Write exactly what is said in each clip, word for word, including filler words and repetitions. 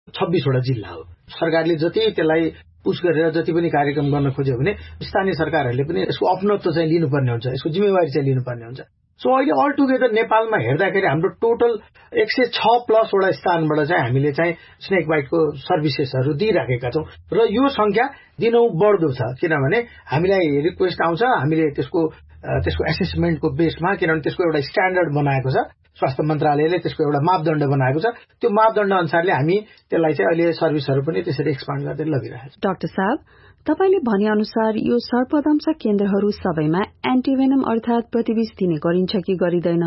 छब्बीसवटा जिल्ला हो। सरकारले जति त्यसलाई पुश गरेर जति पनि कार्यक्रम गर्न खोज्यो भने स्थानीय सरकारहरूले पनि यसको अपनत्व चाहिँ लिनुपर्ने हुन्छ, यसको जिम्मेवारी चाहिँ लिनुपर्ने हुन्छ। सो अहिले अल टुगेदर नेपालमा हेर्दाखेरि हाम्रो टोटल एक सय छ प्लसवटा स्थानबाट चाहिँ हामीले चाहिँ स्नेक बाइटको सर्भिसेसहरू दिइराखेका छौँ र यो संख्या दिनौ बढ्दो छ। किनभने हामीलाई रिक्वेस्ट आउँछ, हामीले त्यसको त्यसको एसेसमेन्टको बेसमा, किनभने त्यसको एउटा स्ट्यान्डर्ड बनाएको छ, स्वास्थ्य मन्त्रालयले त्यसको एउटा मापदण्ड बनाएको छ, त्यो मापदण्ड अनुसारले हामी त्यसलाई चाहिँ अहिले सर्भिसहरू पनि त्यसरी एक्सपान्ड गर्दै लगिरहेको छ। डाक्टर साहब, तपाईले भने अनुसार यो सर्पदंश केन्द्रहरू सबैमा एन्टिभेनम अर्थात प्रतिविष दिने गरिन्छ कि गरिँदैन?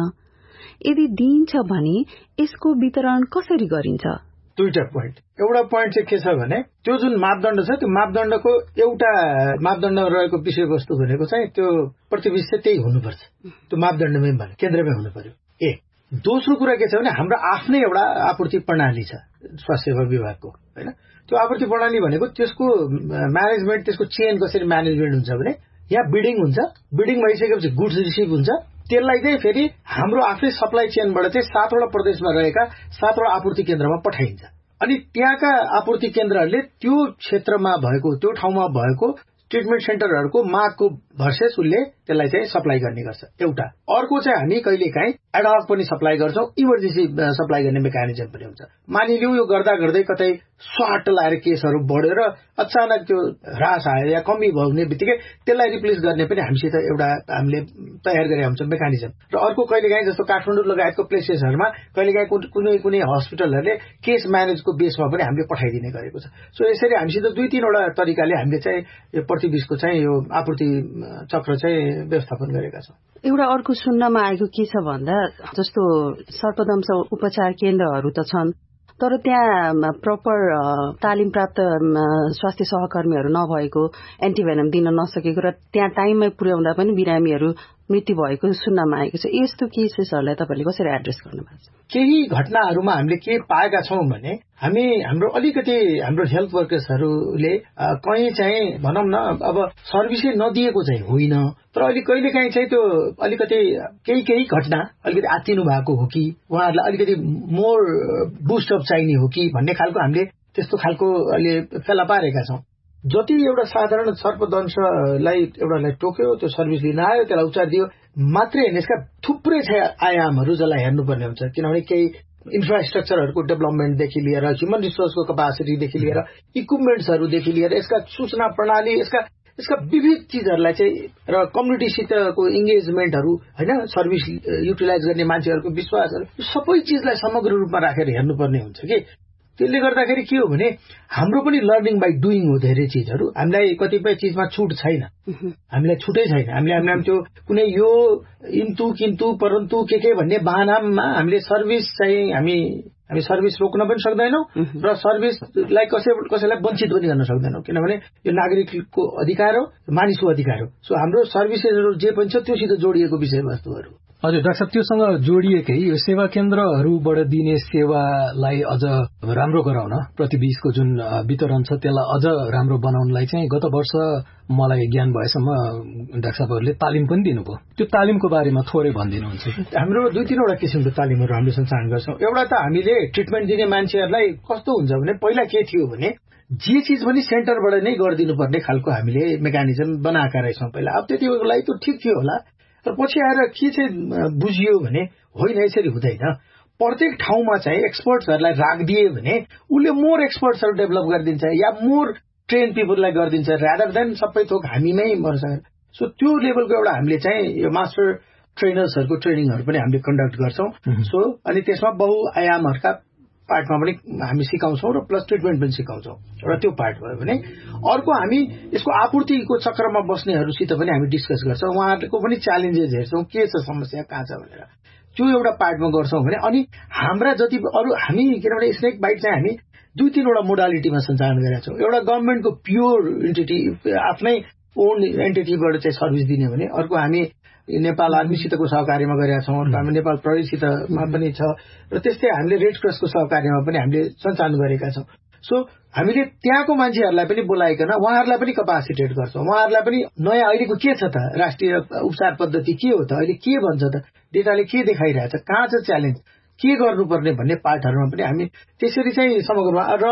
यदि दिइन्छ भने यसको वितरण कसरी गरिन्छ? दुईटा पोइन्ट। एउटा पोइन्ट चाहिँ के छ भने त्यो जुन मापदण्ड छ त्यो मापदण्डको एउटा मापदण्डमा रहेको विषयवस्तु भनेको चाहिँ त्यो प्रतिविष चाहिँ त्यही हुनुपर्छ, त्यो मापदण्डमै भने केन्द्रमै हुनु पर्यो। ए दोस्रो कुरा के छ भने हाम्रो आफ्नै एउटा आपूर्ति प्रणाली छ स्वास्थ्य सेवा विभागको, हैन? त्यो आपूर्ति प्रणाली भनेको त्यसको म्यानेजमेन्ट, त्यसको चेन कसरी म्यानेजमेन्ट हुन्छ भने यहाँ बिडिङ हुन्छ, बिडिङ भइसकेपछि गुड्स रिसिभ हुन्छ, त्यसलाई चाहिँ फेरि हाम्रो आफ्नै सप्लाई चेनबाट चाहिँ सातवटा प्रदेशमा रहेका सातवटा आपूर्ति केन्द्रमा पठाइन्छ। अनि त्यहाँका आपूर्ति केन्द्रहरूले त्यो क्षेत्रमा भएको, त्यो ठाउँमा भएको ट्रिटमेन्ट सेन्टरहरूको मागको भर्सेस उसले त्यसलाई चाहिँ सप्लाई गर्ने गर्छ एउटा। अर्को चाहिँ हामी कहिलेकाहीँ एडहक पनि सप्लाई गर्छौँ, इमर्जेन्सी सप्लाई गर्ने मेकानिजम पनि हुन्छ। मानिलिउँ यो गर्दा गर्दै कतै स्वाट लाएर केसहरू बढेर अचानक त्यो ह्रास आयो या कमी हुने बित्तिकै त्यसलाई रिप्लेस गर्ने पनि हामीसित एउटा हामीले तयार गरेका हुन्छौँ मेकानिजम। र अर्को कहिलेकाहीँ जस्तो काठमाडौँ लगायतको प्लेसेसहरूमा कहिलेकाहीँ कुनै कुनै हस्पिटलहरूले केस म्यानेजको बेसमा पनि हामीले पठाइदिने गरेको छ। सो यसरी हामीसित दुई तीनवटा तरिकाले हामीले चाहिँ यो प्रतिविषको चाहिँ यो आपूर्ति चक्र चाहिँ व्यवस्थापन गरेका छौँ। एउटा अर्को सुन्नमा आएको के छ भन्दा जस्तो सर्पदंश उपचार केन्द्रहरू त छन्, तर त्यहाँ प्रपर तालिम प्राप्त स्वास्थ्य सहकर्मीहरू नभएको, एन्टिभेनम दिन नसकेको र त्यहाँ टाइममै पुर्याउँदा पनि बिरामीहरू मृत्यु भएको सुन्नमा आएको छ। यस्तो केसेसहरूलाई तपाईँले कसरी एड्रेस गर्नुभएको छ? केही घटनाहरूमा हामीले के पाएका छौँ भने हामी हाम्रो अलिकति हाम्रो हेल्थ वर्कर्सहरूले कहीँ चाहिँ भनौँ न अब सर्भिसै नदिएको चाहिँ होइन, तर अहिले कहिलेकाहीँ चाहिँ त्यो अलिकति केही केही घटना अलिकति आत्तिनु भएको हो कि उहाँहरूलाई अलिकति मोर बुस्टअप चाहिने हो कि भन्ने खालको हामीले त्यस्तो खालको अहिले फेला पारेका छौँ। जति एउटा साधारण सर्पदंशलाई एउटालाई टोक्यो, त्यो सर्भिस लिन आयो, त्यसलाई उपचार दियो मात्रै होइन, यसका थुप्रै छ आयामहरू जसलाई हेर्नुपर्ने हुन्छ। किनभने केही इन्फ्रास्ट्रक्चरहरूको डेभलपमेन्टदेखि लिएर, ह्युमन रिसोर्सको कपेसिटीदेखि लिएर, इक्विपमेन्ट्सहरूदेखि लिएर, यसका सूचना प्रणाली, यसका यसका विविध चिजहरूलाई चाहिँ र कम्युनिटीसितको इङ्गेजमेन्टहरू, होइन, सर्भिस युटिलाइज गर्ने मान्छेहरूको विश्वासहरू, सबै चिजलाई समग्र रूपमा राखेर हेर्नुपर्ने हुन्छ कि। त्यसले गर्दाखेरि के हो भने हाम्रो पनि लर्निङ बाई डुइङ हो। धेरै चिजहरू हामीलाई कतिपय चिजमा छुट छैन, हामीलाई छुटै छैन। हामीले हामीलाई त्यो कुनै यो इन्तु किन्तु परन्तु के के भन्ने बहानामा हामीले सर्भिस चाहिँ हामी हामी सर्भिस रोक्न पनि सक्दैनौँ र सर्भिसलाई कसै कसैलाई वञ्चित पनि गर्न सक्दैनौँ, किनभने यो नागरिकको अधिकार हो, मानिसको अधिकार हो। सो हाम्रो सर्भिसेसहरू जे पनि छ त्योसित जोडिएको विषयवस्तुहरू। हजुर डाक्टर साहब, त्योसँग जोडिएकै यो सेवा केन्द्रहरूबाट दिने सेवालाई अझ राम्रो गराउन, प्रतिविषको जुन वितरण छ त्यसलाई अझ राम्रो बनाउनलाई चाहिँ गत वर्ष मलाई ज्ञान भएसम्म डाक्टर साहबहरूले तालिम पनि दिनुभयो। त्यो तालिमको बारेमा थोरै भनिदिनुहुन्छ? हाम्रो दुई तीनवटा किसिमको तालिमहरू हामीले सञ्चालन गर्छौँ। एउटा त हामीले ट्रिटमेन्ट दिने मान्छेहरूलाई कस्तो हुन्छ भने पहिला के थियो भने जे चिज पनि सेन्टरबाट नै गरिदिनु पर्ने खालको हामीले मेकानिजम बनाएका रहेछौँ पहिला। अब त्यति बेलाको लागि त्यो ठिक थियो होला, तर पछि आएर के चाहिँ बुझियो भने होइन, यसरी हुँदैन। प्रत्येक ठाउँमा चाहिँ एक्सपर्ट्सहरूलाई राखिदिए भने उसले मोर एक्सपर्ट्सहरू डेभलप गरिदिन्छ या मोर ट्रेन पिपललाई गरिदिन्छ, रादर देन सबै थोक हामीमै मर्छ। सो त्यो लेभलको एउटा हामीले चाहिँ यो मास्टर ट्रेनर्सहरूको ट्रेनिङहरू पनि हामीले कन्डक्ट गर्छौँ। सो अनि त्यसमा बहुआयामहरूका पार्टमा पनि हामी सिकाउँछौँ र प्लस ट्रिटमेन्ट पनि सिकाउँछौँ। एउटा त्यो पार्ट भयो भने अर्को हामी यसको आपूर्तिको चक्रमा बस्नेहरूसित पनि हामी डिस्कस गर्छौँ, उहाँहरूको पनि च्यालेन्जेस हेर्छौँ, के छ समस्या कहाँ छ भनेर। त्यो एउटा पार्टमा गर्छौँ भने अनि हाम्रा जति अरू हामी, किनभने स्नेक बाइट चाहिँ हामी दुई तीनवटा मोडालिटीमा सञ्चालन गरेका छौँ। एउटा गभर्मेन्टको प्योर एन्टिटी, आफ्नै ओन एन्टिटीबाट चाहिँ सर्भिस दिने भने, अर्को हामी नेपाल आर्मीसितको सहकार्यमा गरेका छौँ, हामी नेपाल प्रहरीसितमा पनि छ, र त्यस्तै हामीले रेड क्रसको सहकार्यमा पनि हामीले सञ्चालन गरेका छौँ। सो हामीले त्यहाँको मान्छेहरूलाई पनि बोलाइकन उहाँहरूलाई पनि कपासिटेट गर्छौँ, उहाँहरूलाई पनि नयाँ अहिलेको के छ त, राष्ट्रिय उपचार पद्धति के हो त, अहिले के भन्छ त, डेटाले के देखाइरहेछ, कहाँ छ च्यालेन्ज, के गर्नुपर्ने भन्ने पार्टहरूमा पनि हामी त्यसरी चाहिँ समग्रमा र